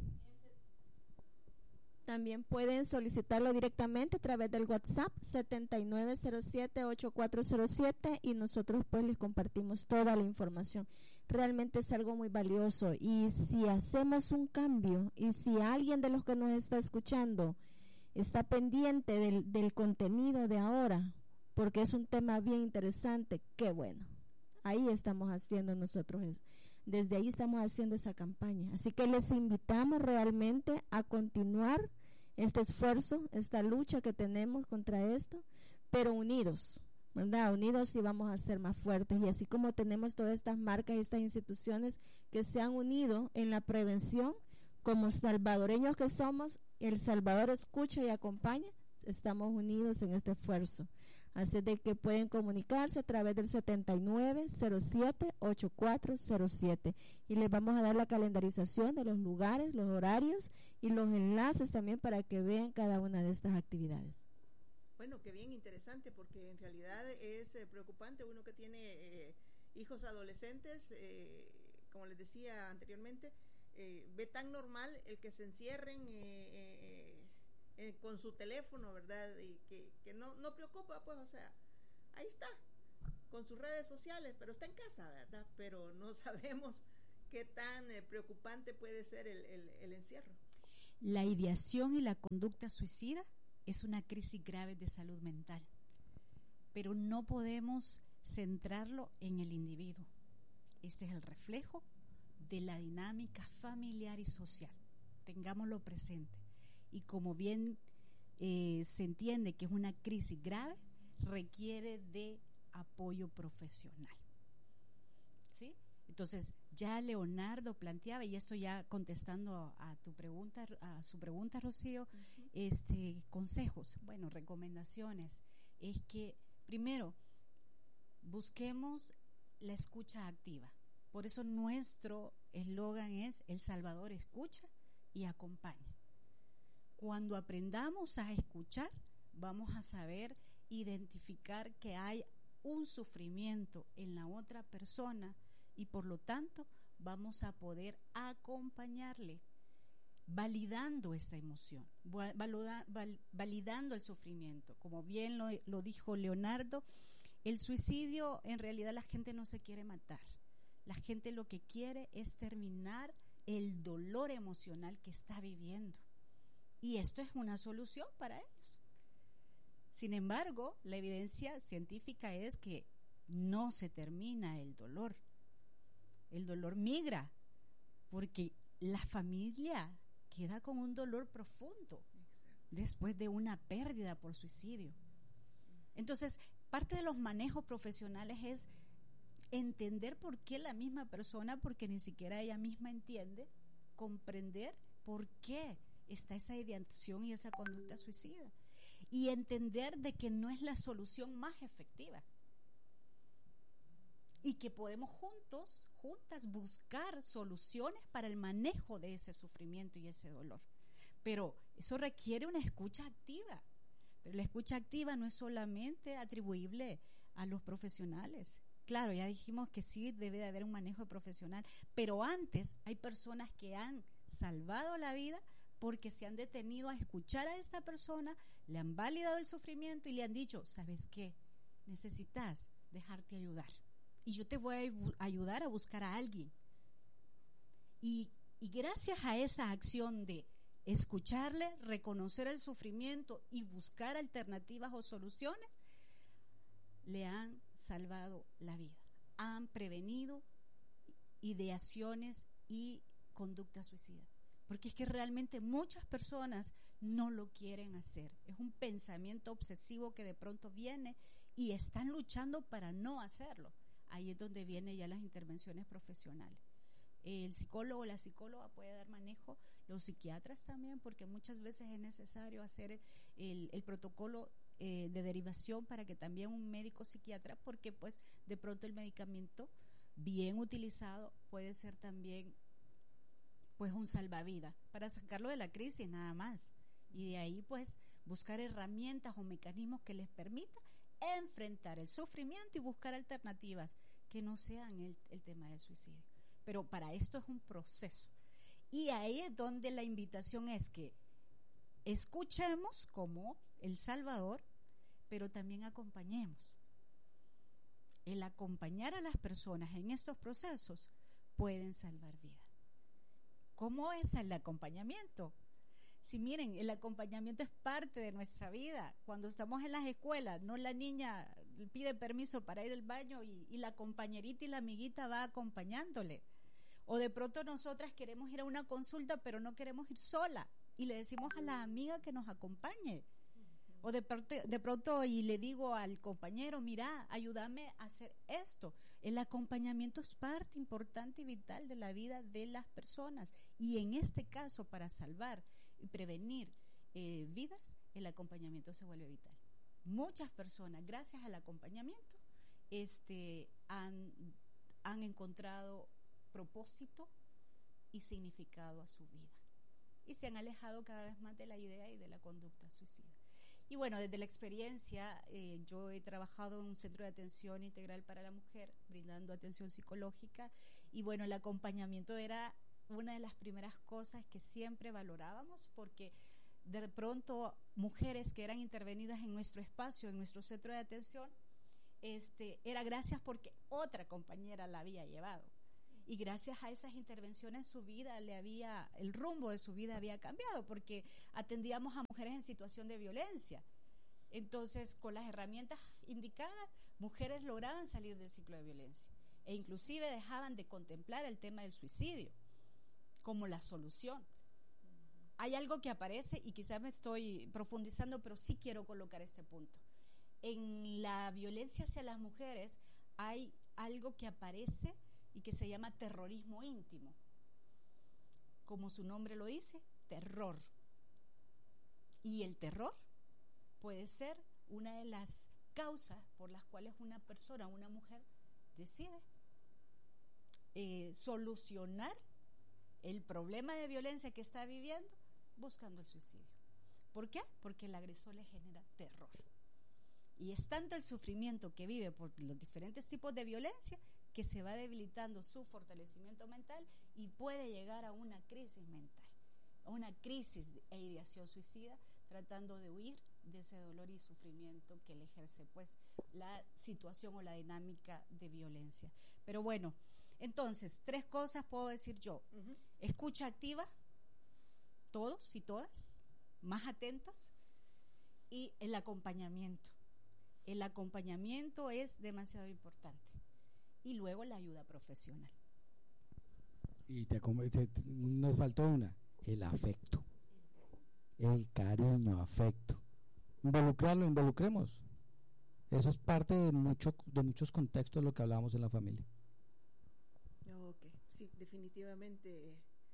S7: También pueden solicitarlo directamente a través del WhatsApp setenta y nueve cero siete ocho cuatro cero siete y nosotros pues les compartimos toda la información. Realmente es algo muy valioso y si hacemos un cambio y si alguien de los que nos está escuchando está pendiente del, del contenido de ahora, porque es un tema bien interesante, qué bueno. Ahí estamos haciendo nosotros, desde ahí estamos haciendo esa campaña. Así que les invitamos realmente a continuar este esfuerzo, esta lucha que tenemos contra esto, pero unidos, ¿verdad? Unidos y vamos a ser más fuertes. Y así como tenemos todas estas marcas y estas instituciones que se han unido en la prevención, como salvadoreños que somos, El Salvador escucha y acompaña, estamos unidos en este esfuerzo. Así de que pueden comunicarse a través del setenta y nueve cero siete ochenta y cuatro cero siete y les vamos a dar la calendarización de los lugares, los horarios y los enlaces también para que vean cada una de estas actividades.
S9: Bueno, qué bien interesante, porque en realidad es eh, preocupante uno que tiene eh, hijos adolescentes, eh, como les decía anteriormente, eh, ve tan normal el que se encierren eh, eh, eh, con su teléfono, ¿verdad? Y que, que no, no preocupa, pues, o sea, ahí está, con sus redes sociales, pero está en casa, ¿verdad? Pero no sabemos qué tan eh, preocupante puede ser el, el, el encierro.
S10: La ideación y la conducta suicida es una crisis grave de salud mental, pero no podemos centrarlo en el individuo. Este es el reflejo de la dinámica familiar y social. Tengámoslo presente. Y como bien eh, se entiende que es una crisis grave, requiere de apoyo profesional. ¿Sí? Entonces, ya Leonardo planteaba, y esto ya contestando a, a tu pregunta, a su pregunta, Rocío, uh-huh. este, consejos, bueno, recomendaciones, es que primero busquemos la escucha activa. Por eso nuestro eslogan es: El Salvador escucha y acompaña. Cuando aprendamos a escuchar, vamos a saber identificar que hay un sufrimiento en la otra persona y por lo tanto vamos a poder acompañarle, validando esa emoción, valida, val, validando el sufrimiento. Como bien lo, lo dijo Leonardo, el suicidio, en realidad la gente no se quiere matar. La gente lo que quiere es terminar el dolor emocional que está viviendo. Y esto es una solución para ellos. Sin embargo, la evidencia científica es que no se termina el dolor. El dolor migra, porque la familia queda con un dolor profundo. Exacto. Después de una pérdida por suicidio. Entonces, parte de los manejos profesionales es entender por qué la misma persona, porque ni siquiera ella misma entiende, comprender por qué está esa ideación y esa conducta suicida. Y entender de que no es la solución más efectiva. Y que podemos juntos, juntas, buscar soluciones para el manejo de ese sufrimiento y ese dolor. Pero eso requiere una escucha activa. Pero la escucha activa no es solamente atribuible a los profesionales. Claro, ya dijimos que sí debe de haber un manejo profesional, pero antes hay personas que han salvado la vida porque se han detenido a escuchar a esta persona, le han validado el sufrimiento y le han dicho: ¿sabes qué? Necesitas dejarte ayudar. Y yo te voy a ayudar a buscar a alguien. Y, y gracias a esa acción de escucharle, reconocer el sufrimiento y buscar alternativas o soluciones, le han salvado la vida. Han prevenido ideaciones y conducta suicida. Porque es que realmente muchas personas no lo quieren hacer. Es un pensamiento obsesivo que de pronto viene y están luchando para no hacerlo. Ahí es donde vienen ya las intervenciones profesionales. El psicólogo o la psicóloga puede dar manejo, los psiquiatras también, porque muchas veces es necesario hacer el, el protocolo eh, de derivación para que también un médico psiquiatra, porque pues de pronto el medicamento bien utilizado puede ser también pues un salvavidas para sacarlo de la crisis nada más. Y de ahí pues buscar herramientas o mecanismos que les permita enfrentar el sufrimiento y buscar alternativas que no sean el, el tema del suicidio. Pero para esto es un proceso. Y ahí es donde la invitación es que escuchemos como El Salvador, pero también acompañemos. El acompañar a las personas en estos procesos pueden salvar vidas. ¿Cómo es el acompañamiento? Si miren, el acompañamiento es parte de nuestra vida. Cuando estamos en las escuelas, no la niña pide permiso para ir al baño y, y la compañerita y la amiguita va acompañándole. O de pronto nosotras queremos ir a una consulta, pero no queremos ir sola y le decimos a la amiga que nos acompañe. O de pronto, de pronto y le digo al compañero: mira, ayúdame a hacer esto. El acompañamiento es parte importante y vital de la vida de las personas. Y en este caso, para salvar y prevenir eh, vidas, el acompañamiento se vuelve vital. muchas personas, gracias al acompañamiento, este, han, han encontrado propósito y significado a su vida y se han alejado cada vez más de la idea y de la conducta suicida. Y bueno, desde la experiencia, eh, yo he trabajado en un centro de atención integral para la mujer, brindando atención psicológica, y bueno, el acompañamiento era una de las primeras cosas que siempre valorábamos, porque de pronto mujeres que eran intervenidas en nuestro espacio, en nuestro centro de atención, este, era gracias porque otra compañera la había llevado. Y gracias a esas intervenciones su vida le había, el rumbo de su vida había cambiado, porque atendíamos a mujeres en situación de violencia. Entonces, con las herramientas indicadas, mujeres lograban salir del ciclo de violencia e inclusive dejaban de contemplar el tema del suicidio como la solución. Hay algo que aparece, y quizás me estoy profundizando, pero sí quiero colocar este punto. En la violencia hacia las mujeres hay algo que aparece y que se llama terrorismo íntimo. Como su nombre lo dice, terror. Y el terror puede ser una de las causas por las cuales una persona, una mujer, decide eh, solucionar el problema de violencia que está viviendo buscando el suicidio. ¿Por qué? Porque el agresor le genera terror. Y es tanto el sufrimiento que vive por los diferentes tipos de violencia que se va debilitando su fortalecimiento mental y puede llegar a una crisis mental, a una crisis e ideación suicida, tratando de huir de ese dolor y sufrimiento que le ejerce pues la situación o la dinámica de violencia. Pero bueno, entonces, tres cosas puedo decir yo. Uh-huh. Escucha activa, todos y todas, más atentos, y el acompañamiento. El acompañamiento es demasiado importante. Y luego la ayuda profesional.
S8: Y te, te, nos faltó una, el afecto, el cariño, afecto. Involucrarlo, involucremos. Eso es parte de, mucho, de muchos contextos de lo que hablábamos en la familia.
S9: Ok, sí, definitivamente.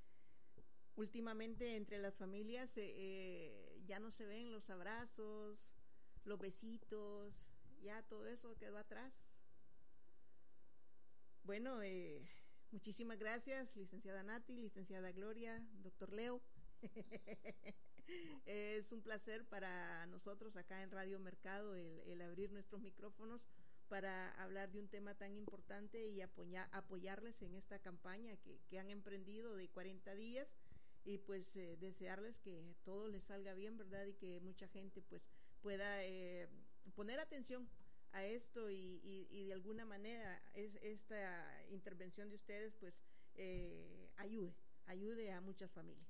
S9: Últimamente entre las familias eh, eh, ya no se ven los abrazos, los besitos, ya todo eso quedó atrás. Bueno, eh, muchísimas gracias, licenciada Nati, licenciada Gloria, doctor Leo. Es un placer para nosotros acá en Radio Mercado el, el abrir nuestros micrófonos para hablar de un tema tan importante y apoyar, apoyarles en esta campaña que, que han emprendido de cuarenta días, y pues eh, desearles que todo les salga bien, ¿verdad? Y que mucha gente pues pueda eh, poner atención a esto y, y, y de alguna manera es, esta intervención de ustedes pues eh, ayude, ayude a muchas familias.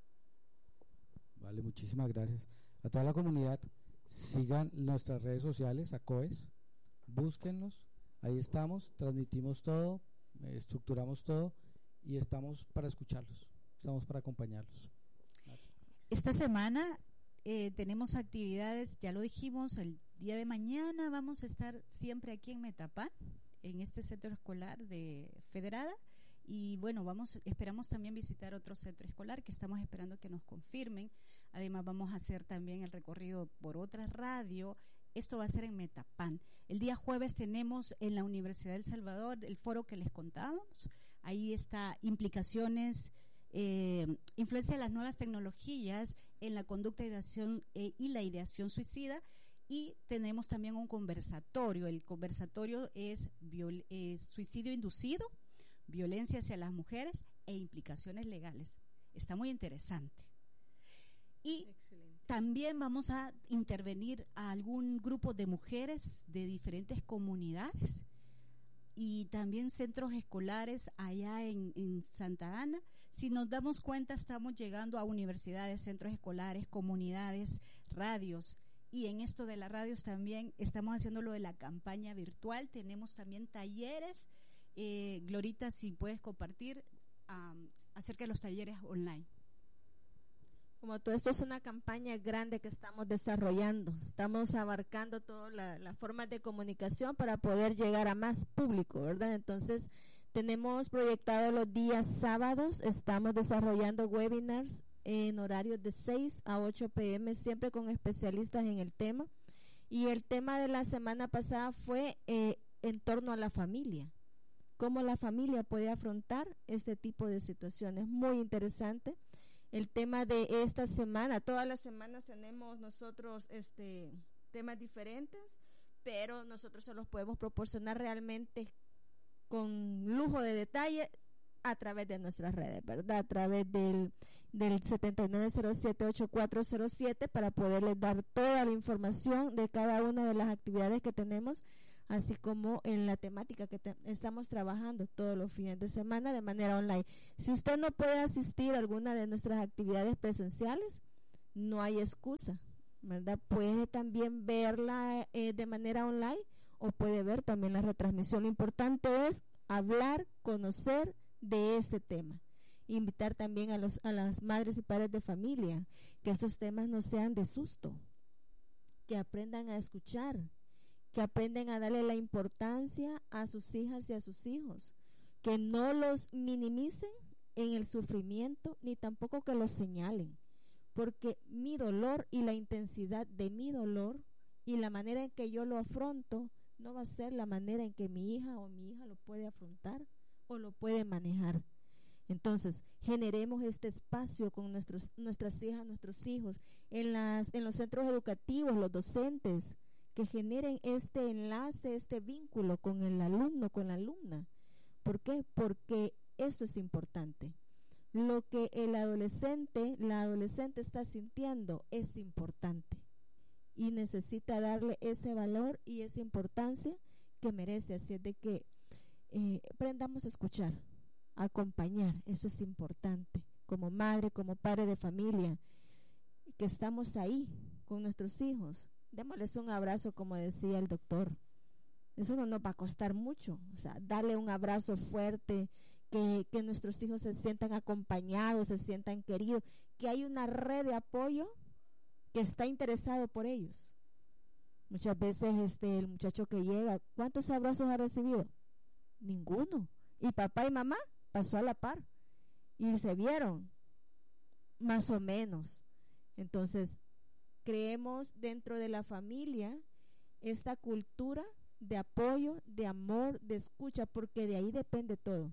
S8: Vale, muchísimas gracias. A toda la comunidad, sigan nuestras redes sociales, ACOES, búsquenlos, ahí estamos, transmitimos todo, eh, estructuramos todo y estamos para escucharlos, estamos para acompañarlos.
S10: Esta semana eh, tenemos actividades, ya lo dijimos, el día de mañana vamos a estar siempre aquí en Metapán, en este centro escolar de Federada, y bueno, vamos, esperamos también visitar otro centro escolar que estamos esperando que nos confirmen. Además vamos a hacer también el recorrido por otra radio. Esto va a ser en Metapán. El día jueves tenemos en la Universidad del Salvador el foro que les contábamos. Ahí está implicaciones, eh, influencia de las nuevas tecnologías en la conducta de ideación, eh, y la ideación suicida. Y tenemos también un conversatorio. El conversatorio es viol- eh, suicidio inducido, violencia hacia las mujeres e implicaciones legales. Está muy interesante. Y excelente. También vamos a intervenir a algún grupo de mujeres de diferentes comunidades y también centros escolares allá en, en Santa Ana. Si nos damos cuenta, estamos llegando a universidades, centros escolares, comunidades, radios. Y en esto de las radios también estamos haciendo lo de la campaña virtual. Tenemos también talleres. Eh, Glorita, si puedes compartir um, acerca de los talleres online.
S7: Como todo esto es una campaña grande que estamos desarrollando, estamos abarcando todas las la formas de comunicación para poder llegar a más público, ¿verdad? Entonces, tenemos proyectado los días sábados, estamos desarrollando webinars en horarios de seis a ocho p m, siempre con especialistas en el tema. Y el tema de la semana pasada fue eh, en torno a la familia, cómo la familia puede afrontar este tipo de situaciones. Muy interesante. El tema de esta semana, todas las semanas tenemos nosotros este temas diferentes, pero nosotros se los podemos proporcionar realmente con lujo de detalle a través de nuestras redes, ¿verdad? A través del, del setenta y nueve cero siete ocho cuatro cero siete para poderles dar toda la información de cada una de las actividades que tenemos, así como en la temática que te, estamos trabajando todos los fines de semana de manera online. Si usted no puede asistir a alguna de nuestras actividades presenciales, no hay excusa, ¿verdad? Puede también verla eh, de manera online o puede ver también la retransmisión. Lo importante es hablar, conocer de este tema. Invitar también a, los, a las madres y padres de familia que estos temas no sean de susto, que aprendan a escuchar, que aprendan a darle la importancia a sus hijas y a sus hijos, que no los minimicen en el sufrimiento ni tampoco que los señalen, porque mi dolor y la intensidad de mi dolor y la manera en que yo lo afronto no va a ser la manera en que mi hija o mi hija lo puede afrontar o lo puede manejar. Entonces, generemos este espacio con nuestros, nuestras hijas, nuestros hijos, en, las, en los centros educativos, los docentes, que generen este enlace, este vínculo con el alumno, con la alumna. ¿Por qué? Porque esto es importante. Lo que el adolescente, la adolescente está sintiendo es importante y necesita darle ese valor y esa importancia que merece. Así es de que eh, aprendamos a escuchar, a acompañar, eso es importante. Como madre, como padre de familia, que estamos ahí con nuestros hijos, démosles un abrazo, como decía el doctor. Eso no nos va a costar mucho, o sea, darle un abrazo fuerte, que, que nuestros hijos se sientan acompañados, se sientan queridos, que hay una red de apoyo que está interesado por ellos. Muchas veces este el muchacho que llega, ¿cuántos abrazos ha recibido? Ninguno. Y papá y mamá pasó a la par y se vieron más o menos. Entonces, creemos dentro de la familia esta cultura de apoyo, de amor, de escucha, porque de ahí depende todo.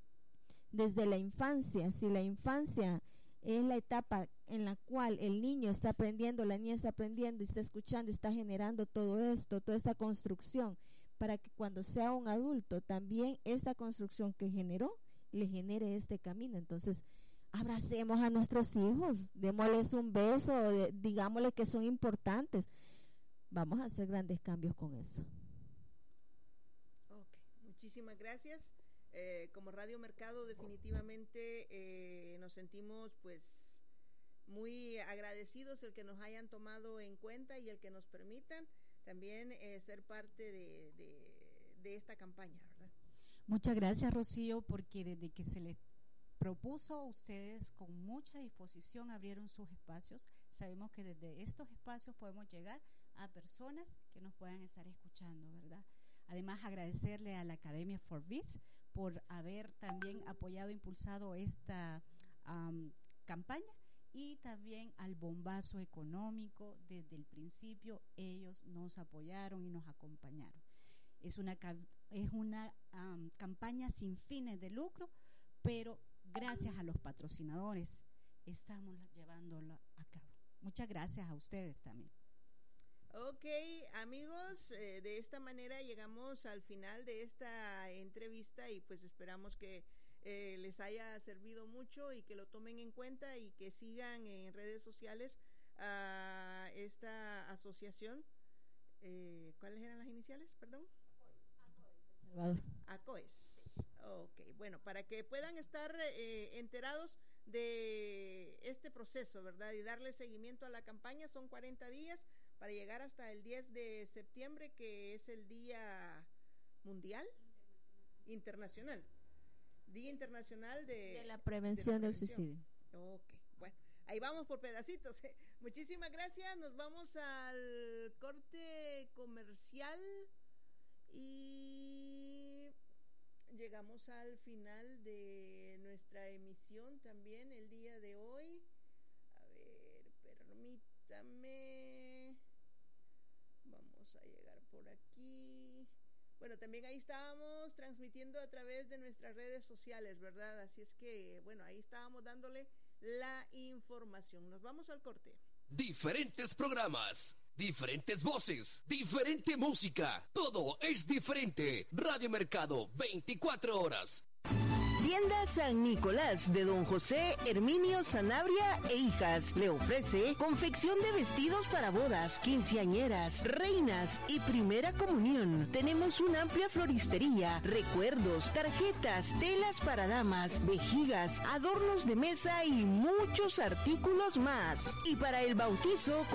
S7: Desde la infancia, si la infancia es la etapa en la cual el niño está aprendiendo, la niña está aprendiendo y está escuchando y está generando todo esto, toda esta construcción, para que cuando sea un adulto también esta construcción que generó le genere este camino. Entonces, abracemos a nuestros hijos, démosles un beso, de, digámosles que son importantes. Vamos a hacer grandes cambios con eso.
S9: Ok, muchísimas gracias. Eh, como Radio Mercado definitivamente eh, nos sentimos pues muy agradecidos el que nos hayan tomado en cuenta y el que nos permitan también eh, ser parte de, de, de esta campaña, ¿verdad?
S10: Muchas gracias, Rocío, porque desde que se les propuso, ustedes con mucha disposición abrieron sus espacios. Sabemos que desde estos espacios podemos llegar a personas que nos puedan estar escuchando, ¿verdad? Además, agradecerle a la Academia for Biz por haber también apoyado e impulsado esta um, campaña, y también al Bombazo Económico. Desde el principio ellos nos apoyaron y nos acompañaron. Es una, es una um, campaña sin fines de lucro, pero gracias a los patrocinadores estamos llevándola a cabo. Muchas gracias a ustedes también.
S9: Ok, amigos, eh, de esta manera llegamos al final de esta entrevista y pues esperamos que eh, les haya servido mucho y que lo tomen en cuenta y que sigan en redes sociales a esta asociación. Eh, ¿Cuáles eran las iniciales? Perdón.
S7: Salvador.
S9: ACOES. Ok, bueno, para que puedan estar eh, enterados de este proceso, ¿verdad? Y darle seguimiento a la campaña. Son cuarenta días para llegar hasta el diez de septiembre, que es el Día Mundial Internacional. Día Internacional de,
S7: de la prevención
S9: de la
S7: del suicidio.
S9: Ok, bueno, ahí vamos por pedacitos. Muchísimas gracias. Nos vamos al corte comercial y llegamos al final de nuestra emisión también el día de hoy. A ver, permítame. Vamos también ahí estábamos transmitiendo a través de nuestras redes sociales, ¿verdad? Así es que, bueno, ahí estábamos dándole la información. Nos vamos al corte.
S3: Diferentes programas, diferentes voces, diferente música, todo es diferente. Radio Mercado, veinticuatro horas.
S4: Tienda San Nicolás de Don José Herminio Sanabria e Hijas le ofrece confección de vestidos para bodas, quinceañeras, reinas y primera comunión. Tenemos una amplia floristería, recuerdos, tarjetas, telas para damas, vejigas, adornos de mesa y muchos artículos más. Y para el bautizo